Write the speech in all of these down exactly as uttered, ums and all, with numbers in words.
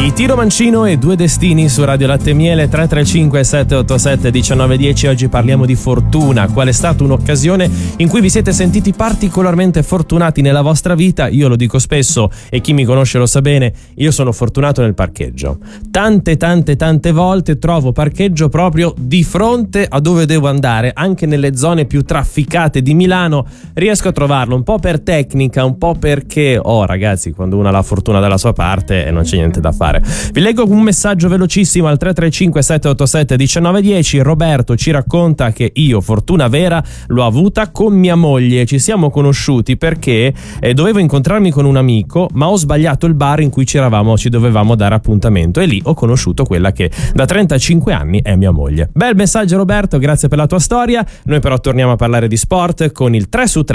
I Tiro Mancino e Due Destini su Radio Latte Miele. Tre tre cinque sette otto sette uno nove uno zero. Oggi parliamo di fortuna. Qual è stata un'occasione in cui vi siete sentiti particolarmente fortunati nella vostra vita? Io lo dico spesso e chi mi conosce lo sa bene, io sono fortunato nel parcheggio. Tante tante tante volte trovo parcheggio proprio di fronte a dove devo andare, anche nelle zone più trafficate di Milano riesco a trovarlo, un po' per tecnica, un po' perché oh ragazzi, quando uno ha la fortuna dalla sua parte e non c'è niente da fare. Vi leggo un messaggio velocissimo al tre tre cinque sette otto sette uno nove uno zero. Roberto ci racconta che io, fortuna vera, l'ho avuta con mia moglie. Ci siamo conosciuti perché eh, dovevo incontrarmi con un amico, ma ho sbagliato il bar in cui ci eravamo, ci dovevamo dare appuntamento, e lì ho conosciuto quella che da trentacinque anni è mia moglie. Bel messaggio Roberto, grazie per la tua storia. Noi però torniamo a parlare di sport con il tre su tre.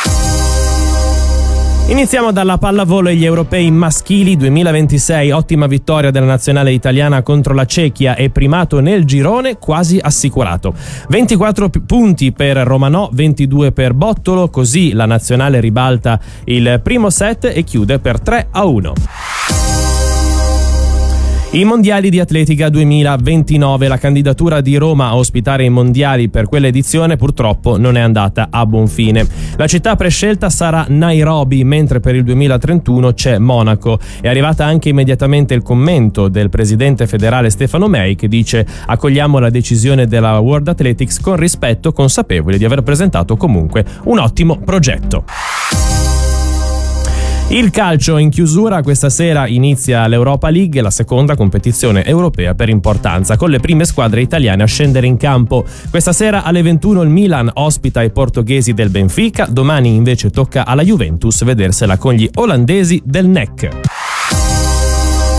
Iniziamo dalla pallavolo e gli europei maschili duemilaventisei, ottima vittoria della nazionale italiana contro la Cechia e primato nel girone quasi assicurato. ventiquattro punti per Romanò, ventidue per Bottolo, così la nazionale ribalta il primo set e chiude per tre a uno. I mondiali di atletica duemilaventinove, la candidatura di Roma a ospitare i mondiali per quell'edizione purtroppo non è andata a buon fine. La città prescelta sarà Nairobi, mentre per il duemilatrentuno c'è Monaco. È arrivata anche immediatamente il commento del presidente federale Stefano May, che dice: accogliamo la decisione della World Athletics con rispetto, consapevoli di aver presentato comunque un ottimo progetto. Il calcio in chiusura, questa sera inizia l'Europa League, la seconda competizione europea per importanza, con le prime squadre italiane a scendere in campo. Questa sera alle ventuno il Milan ospita i portoghesi del Benfica, domani invece tocca alla Juventus vedersela con gli olandesi del N E C.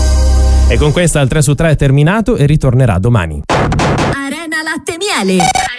E con questa il tre su tre è terminato e ritornerà domani. Arena Latte Miele.